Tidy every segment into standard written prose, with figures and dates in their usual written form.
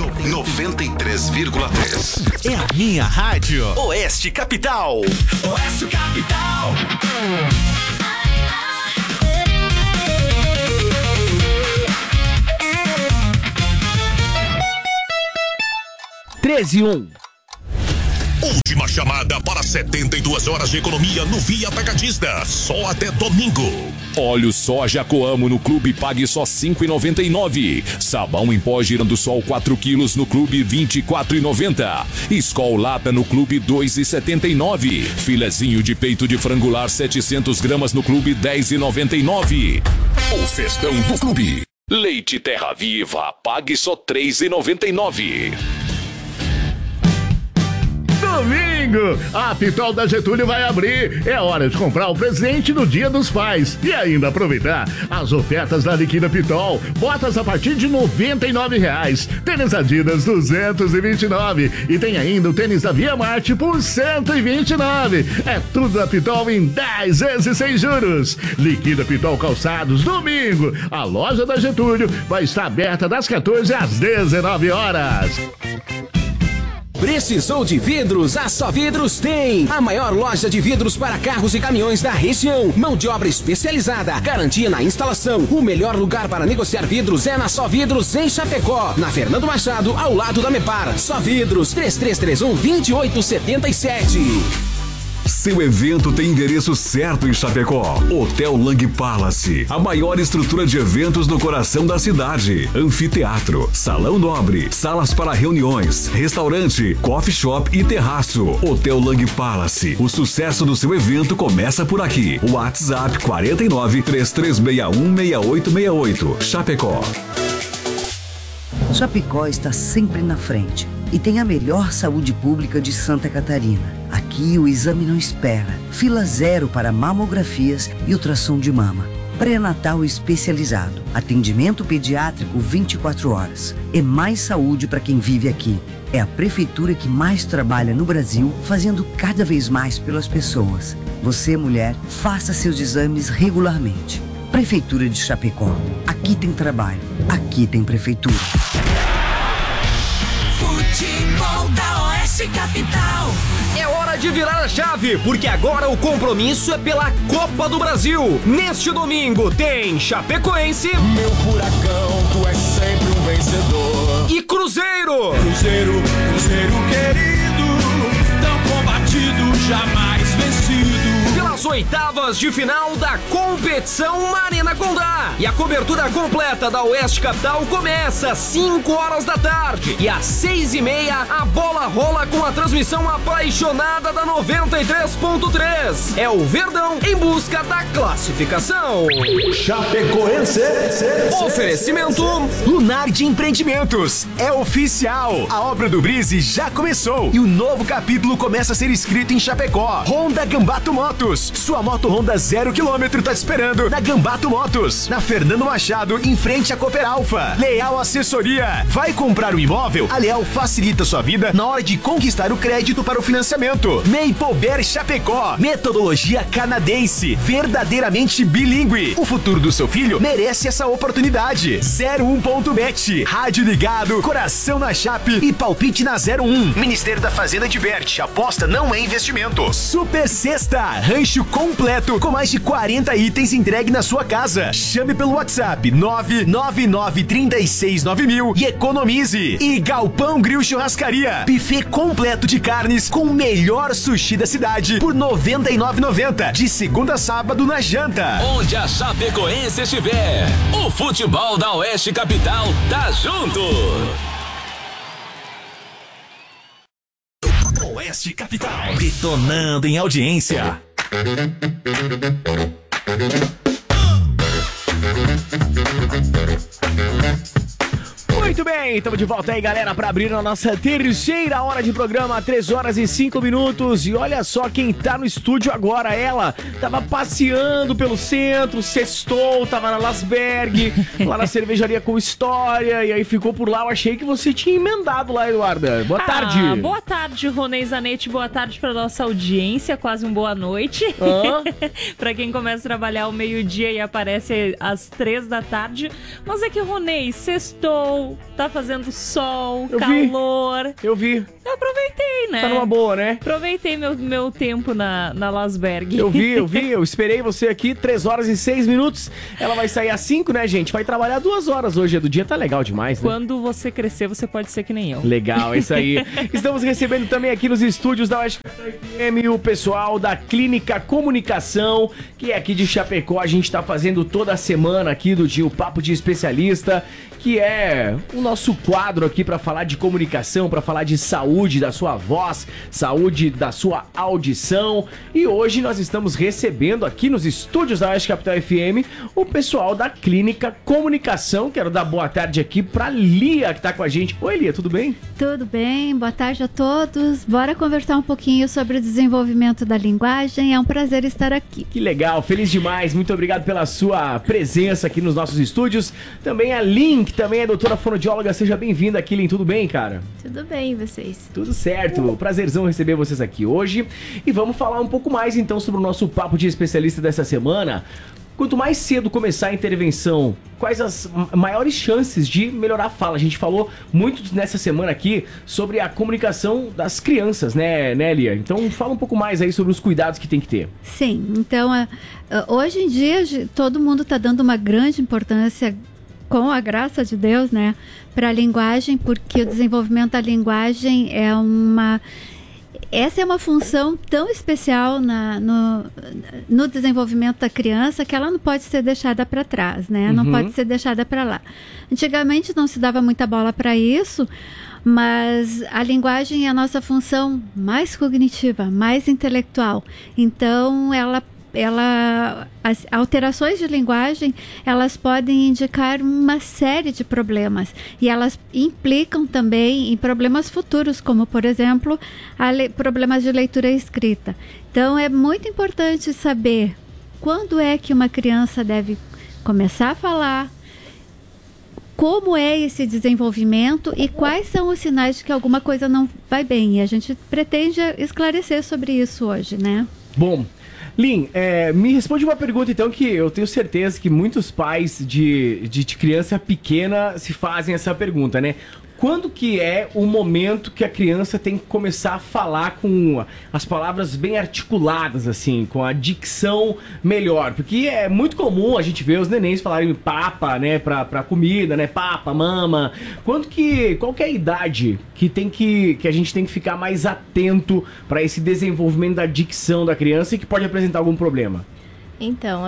93,3. É a minha rádio. Oeste Capital. Oeste Capital. 13:01. Última chamada para 72 horas de economia no Via Atacadista. Só até domingo. Óleo soja Coamo no Clube pague só R$ 5,99. Sabão em pó Girando Sol 4 quilos no Clube R$ 24,90. Skol Lata no Clube R$ 2,79. Filezinho de peito de frangular 700 gramas no Clube R$ 10,99. O festão do Clube. Leite Terra Viva pague só R$ 3,99. Domingo, a Pitol da Getúlio vai abrir. É hora de comprar o presente no Dia dos Pais e ainda aproveitar as ofertas da Liquida Pitol. Botas a partir de R$ 99. Tênis Adidas 229 e tem ainda o tênis da Via Marte por 129. É tudo da Pitol em 10 vezes sem juros. Liquida Pitol Calçados, domingo. A loja da Getúlio vai estar aberta das 14 às 19 horas. Precisou de vidros? A Só Vidros tem! A maior loja de vidros para carros e caminhões da região. Mão de obra especializada, garantia na instalação. O melhor lugar para negociar vidros é na Só Vidros em Chapecó. Na Fernando Machado, ao lado da Mepar. Só Vidros, 3331-2877. Seu evento tem endereço certo em Chapecó. Hotel Lang Palace, a maior estrutura de eventos no coração da cidade. Anfiteatro, salão nobre, salas para reuniões, restaurante, coffee shop e terraço. Hotel Lang Palace, o sucesso do seu evento começa por aqui. WhatsApp 49-3361-6868. Chapecó. Chapecó está sempre na frente e tem a melhor saúde pública de Santa Catarina. Aqui o exame não espera. Fila zero para mamografias e ultrassom de mama. Pré-natal especializado. Atendimento pediátrico 24 horas. É mais saúde para quem vive aqui. É a prefeitura que mais trabalha no Brasil, fazendo cada vez mais pelas pessoas. Você, mulher, faça seus exames regularmente. Prefeitura de Chapecó. Aqui tem trabalho. Aqui tem prefeitura. Futebol da Oeste Capital. É hora de virar a chave, porque agora o compromisso é pela Copa do Brasil. Neste domingo tem Chapecoense. Meu furacão, tu és sempre um vencedor. E Cruzeiro. Cruzeiro querido, tão combatido, jamais vencido. Pelas oitavas de final da competição Arena Condá. E a cobertura completa da Oeste Capital começa às 5 horas da tarde. E às 6:30 a bola rola com a transmissão apaixonada da 93.3. É o Verdão em busca da classificação. Chapecoense. Oferecimento Lunardi Empreendimentos. É oficial. A obra do Brise já começou e o novo capítulo começa a ser escrito em Chapecó. Honda Gambato Motos. Sua moto Honda 0 km tá te esperando na Gambato Motos. Na Fernando Machado, em frente à Cooper Alfa. Leal Assessoria. Vai comprar um imóvel? A Leal facilita sua vida na hora de conquistar o crédito para o financiamento. Maple Bear Chapecó. Metodologia canadense. Verdadeiramente bilíngue. O futuro do seu filho merece essa oportunidade. 01.bet. Rádio ligado, coração na chape e palpite na 01. Ministério da Fazenda diverte. Aposta não é investimento. Super Sexta. Rancho completo com mais de 40 itens entregue na sua casa. Chame pelo WhatsApp 999369000 e economize. E Galpão Grill Churrascaria. Buffet completo de carnes com o melhor sushi da cidade por R$ 99,90. De segunda a sábado na janta. Onde a Chapecoense estiver, o futebol da Oeste Capital tá junto. Oeste Capital. Detonando em audiência. Muito bem, estamos de volta aí, galera, para abrir a nossa terceira hora de programa, 3 horas e 5 minutos. E olha só quem tá no estúdio agora, ela tava passeando pelo centro, sextou, tava na Lasberg, lá na cervejaria com história, e aí ficou por lá. Eu achei que você tinha emendado lá, Eduarda. Boa tarde. Boa tarde, Ronei Zanetti, boa tarde pra nossa audiência, quase um boa noite. Pra quem começa a trabalhar ao meio-dia e aparece às 3 da tarde. Mas é que, Ronei, sextou, tá fazendo sol, Eu calor. Eu vi. Eu aproveitei, né? Tá numa boa, né? Aproveitei meu tempo na Lasberg. Eu vi. Eu esperei você aqui, 3 horas e 6 minutos. Ela vai sair às 5, né, gente? Vai trabalhar 2 horas hoje do dia, tá legal demais, né? Quando você crescer, você pode ser que nem eu. Legal, é isso aí. Estamos recebendo também aqui nos estúdios da Oeste FM o pessoal da Clínica Comunicação, que é aqui de Chapecó. A gente tá fazendo toda a semana aqui do dia o Papo de Especialista, que é o nosso quadro aqui para falar de comunicação, para falar de saúde da sua voz, saúde da sua audição. E hoje nós estamos recebendo aqui nos estúdios da Oeste Capital FM o pessoal da Clínica Comunicação. Quero dar boa tarde aqui pra Lia, que tá com a gente. Oi, Lia, tudo bem? Tudo bem, boa tarde a todos. Bora conversar um pouquinho sobre o desenvolvimento da linguagem. É um prazer estar aqui. Que legal, feliz demais. Muito obrigado pela sua presença aqui nos nossos estúdios. Também a Lin, que também é doutora fonoaudióloga. Seja bem-vinda aqui, Lin. Tudo bem, cara? Tudo bem, e vocês? Tudo certo. Prazerzão receber vocês aqui hoje. E vamos falar um pouco mais, então, sobre o nosso Papo de Especialista dessa semana. Quanto mais cedo começar a intervenção, quais as maiores chances de melhorar a fala? A gente falou muito nessa semana aqui sobre a comunicação das crianças, né, Lia? Então fala um pouco mais aí sobre os cuidados que tem que ter. Sim, então hoje em dia todo mundo está dando uma grande importância, com a graça de Deus, né, para a linguagem, porque o desenvolvimento da linguagem essa é uma função tão especial no desenvolvimento da criança que ela não pode ser deixada para trás, né? Não pode ser deixada para lá. Antigamente não se dava muita bola para isso, mas a linguagem é a nossa função mais cognitiva, mais intelectual. Então, as alterações de linguagem, elas podem indicar uma série de problemas e elas implicam também em problemas futuros, como, por exemplo, problemas de leitura e escrita. Então, é muito importante saber quando é que uma criança deve começar a falar, como é esse desenvolvimento e quais são os sinais de que alguma coisa não vai bem. E a gente pretende esclarecer sobre isso hoje, né? Bom, Lin, me responde uma pergunta então que eu tenho certeza que muitos pais de criança pequena se fazem essa pergunta, né? Quando que é o momento que a criança tem que começar a falar com as palavras bem articuladas, assim, com a dicção melhor? Porque é muito comum a gente ver os nenéns falarem papa, né, pra comida, né, papa, mama. Qual que é a idade que a gente tem que ficar mais atento para esse desenvolvimento da dicção da criança e que pode apresentar algum problema? Então,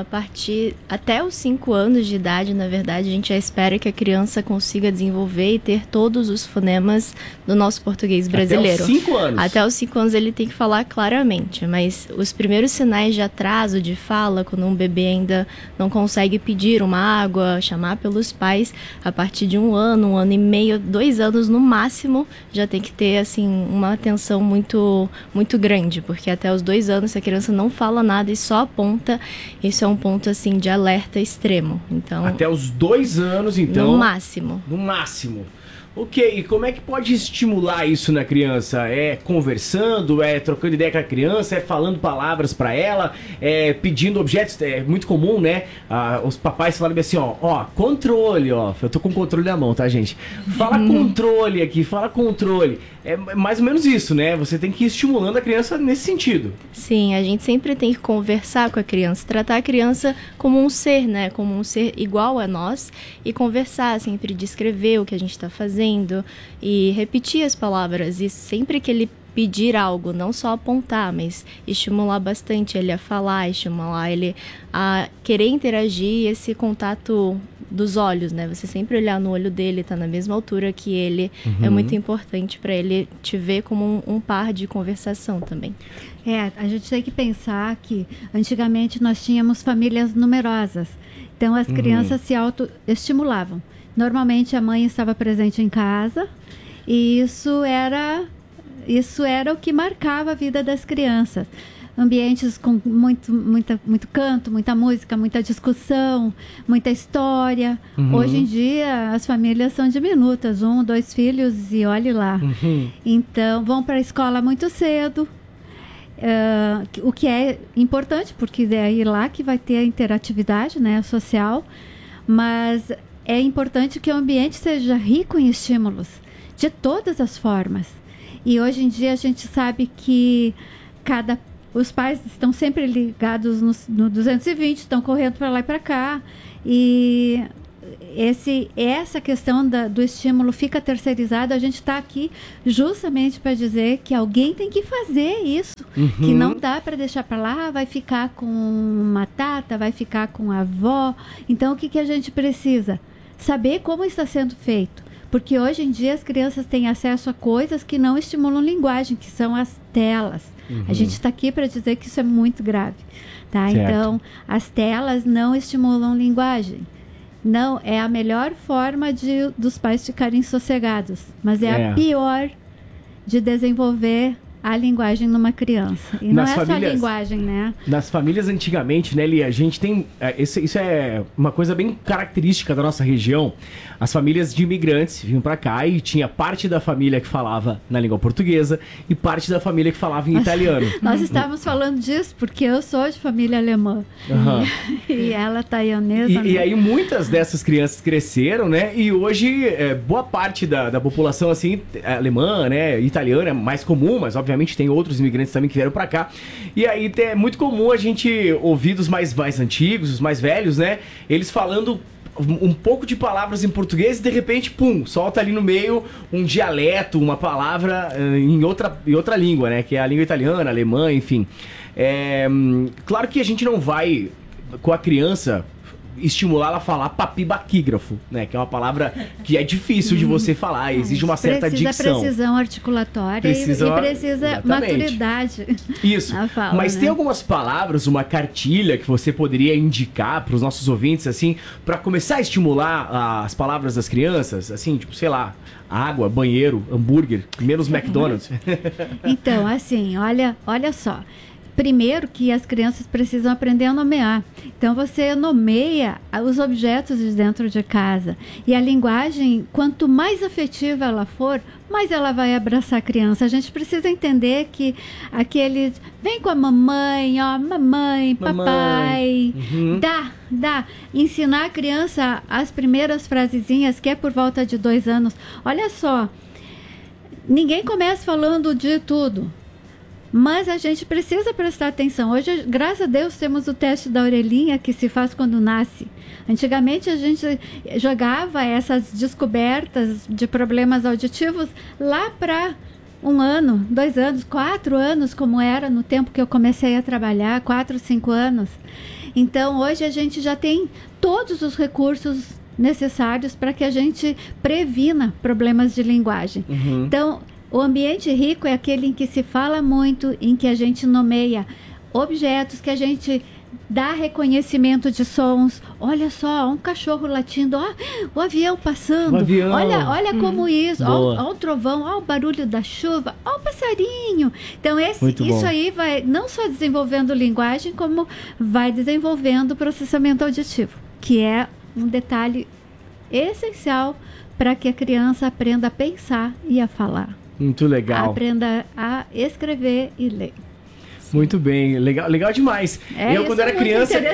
até os 5 anos de idade, na verdade, a gente já espera que a criança consiga desenvolver e ter todos os fonemas do nosso português brasileiro. Até os 5 anos? Até os 5 anos ele tem que falar claramente, mas os primeiros sinais de atraso de fala, quando um bebê ainda não consegue pedir uma água, chamar pelos pais, a partir de 1 ano, 1 ano e meio, 2 anos no máximo, já tem que ter, assim, uma atenção muito, muito grande, porque até os 2 anos, se a criança não fala nada e só aponta, isso é um ponto, assim, de alerta extremo. Então, até os 2 anos, então? No máximo. No máximo. Ok, e como é que pode estimular isso na criança? É conversando, é trocando ideia com a criança, é falando palavras pra ela, é pedindo objetos? É muito comum, né? Os papais falam assim, ó, controle, ó. Eu tô com o controle na mão, tá, gente? Fala controle aqui, fala controle. É mais ou menos isso, né? Você tem que ir estimulando a criança nesse sentido. Sim, a gente sempre tem que conversar com a criança, tratar a criança como um ser, né? Como um ser igual a nós e conversar, sempre descrever o que a gente tá fazendo e repetir as palavras. E sempre que ele pedir algo, não só apontar, mas estimular bastante ele a falar, estimular ele a querer interagir, esse contato dos olhos, né? Você sempre olhar no olho dele, tá na mesma altura que ele, é muito importante para ele te ver como um par de conversação também. A gente tem que pensar que antigamente nós tínhamos famílias numerosas, então as crianças se autoestimulavam. Normalmente a mãe estava presente em casa e isso era o que marcava a vida das crianças. Ambientes com muito canto, muita música, muita discussão, muita história. Hoje em dia as famílias são diminutas, 1, 2 filhos e olhe lá. Então vão para a escola muito cedo, o que é importante porque é aí lá que vai ter a interatividade, né, social. Mas é importante que o ambiente seja rico em estímulos, de todas as formas. E hoje em dia a gente sabe que os pais estão sempre ligados no 220, estão correndo para lá e para cá. E essa questão do estímulo fica terceirizada. A gente está aqui justamente para dizer que alguém tem que fazer isso. Que não dá para deixar para lá, vai ficar com uma tata, vai ficar com a avó. Então, o que a gente precisa? Saber como está sendo feito. Porque hoje em dia as crianças têm acesso a coisas que não estimulam linguagem, que são as telas. A gente está aqui para dizer que isso é muito grave. Tá? Então, as telas não estimulam linguagem. Não, é a melhor forma dos pais ficarem sossegados. Mas é a pior de desenvolver a linguagem numa criança. E não é só a linguagem, né? Nas famílias antigamente, né, Lia, a gente tem... Isso é uma coisa bem característica da nossa região. As famílias de imigrantes vinham pra cá e tinha parte da família que falava na língua portuguesa e parte da família que falava em italiano. Nós estávamos falando disso porque eu sou de família alemã. E ela é taiwanesa. E aí muitas dessas crianças cresceram, né? E hoje boa parte da população, assim, alemã, né, italiana é mais comum, mas obviamente tem outros imigrantes também que vieram pra cá. E aí é muito comum a gente ouvir dos mais antigos, os mais velhos, né? Eles falando um pouco de palavras em português e de repente, pum, solta ali no meio um dialeto, uma palavra em outra língua, né? Que é a língua italiana, alemã, enfim. Claro que a gente não vai, com a criança, estimular ela a falar papibaquígrafo, né? Que é uma palavra que é difícil de você falar, exige uma certa dicção. Precisa precisão articulatória e precisa maturidade. Isso, fala, mas né? Tem algumas palavras, uma cartilha que você poderia indicar para os nossos ouvintes, assim, para começar a estimular as palavras das crianças, assim, tipo, sei lá, água, banheiro, hambúrguer, menos McDonald's. Então, assim, olha só. Primeiro que as crianças precisam aprender a nomear. Então você nomeia os objetos de dentro de casa. E a linguagem, quanto mais afetiva ela for, mais ela vai abraçar a criança. A gente precisa entender que aquele vem com a mamãe, ó, mamãe, papai, dá. Ensinar a criança as primeiras frasezinhas, que é por volta de 2 anos. Olha só, ninguém começa falando de tudo. Mas a gente precisa prestar atenção. Hoje, graças a Deus, temos o teste da orelhinha que se faz quando nasce. Antigamente, a gente jogava essas descobertas de problemas auditivos lá para 1 ano, 2 anos, 4 anos, como era no tempo que eu comecei a trabalhar, 4, 5 anos. Então, hoje a gente já tem todos os recursos necessários para que a gente previna problemas de linguagem. Então, o ambiente rico é aquele em que se fala muito, em que a gente nomeia objetos, que a gente dá reconhecimento de sons. Olha só, um cachorro latindo, ó, o avião passando. Olha como isso, ó o trovão, ó o barulho da chuva, ó o passarinho. Então isso aí vai não só desenvolvendo linguagem, como vai desenvolvendo processamento auditivo, que é um detalhe essencial para que a criança aprenda a pensar e a falar. Muito legal. Aprenda a escrever e ler. Muito bem, legal demais. Eu quando era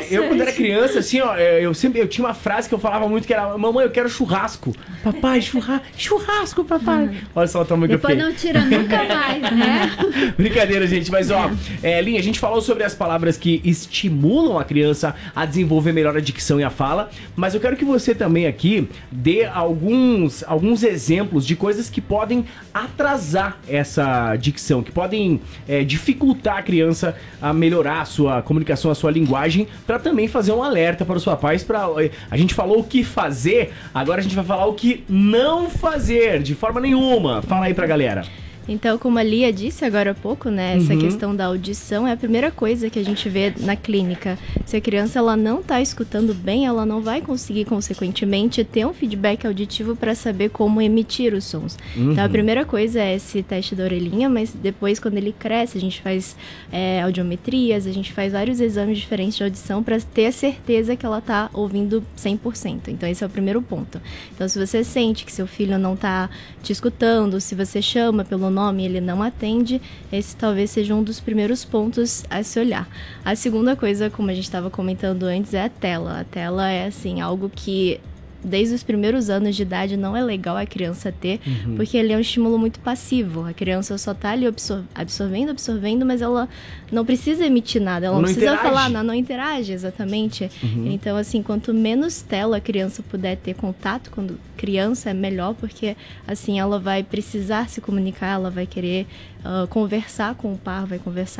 criança, assim, ó, eu tinha uma frase que eu falava muito que era: mamãe, eu quero churrasco. Papai, churrasco, papai. Olha só o tamanho que eu fiquei. Depois não tira nunca mais, né? Brincadeira, gente, mas ó, Linha, a gente falou sobre as palavras que estimulam a criança a desenvolver melhor a dicção e a fala, mas eu quero que você também aqui dê alguns exemplos de coisas que podem atrasar essa dicção, que podem dificultar a criança a melhorar a sua comunicação, a sua linguagem, para também fazer um alerta para os papais. A gente falou o que fazer, agora a gente vai falar o que não fazer, de forma nenhuma. Fala aí pra galera. Então, como a Lia disse agora há pouco, né, essa questão da audição é a primeira coisa que a gente vê na clínica. Se a criança ela não está escutando bem, ela não vai conseguir, consequentemente, ter um feedback auditivo para saber como emitir os sons. Então, a primeira coisa é esse teste da orelhinha, mas depois, quando ele cresce, a gente faz audiometrias, a gente faz vários exames diferentes de audição para ter a certeza que ela está ouvindo 100%. Então, esse é o primeiro ponto. Então, se você sente que seu filho não está te escutando, se você chama pelo nome e ele não atende, esse talvez seja um dos primeiros pontos a se olhar. A segunda coisa, como a gente estava comentando antes, é a tela. A tela é, assim, algo que desde os primeiros anos de idade não é legal a criança ter, porque ele é um estímulo muito passivo. A criança só tá ali absorvendo, mas ela não precisa emitir nada, ela não precisa falar, não interage, exatamente. Então, assim, quanto menos tela a criança puder ter contato quando criança, é melhor, porque assim ela vai precisar se comunicar, ela vai querer conversar com o par, vai conversar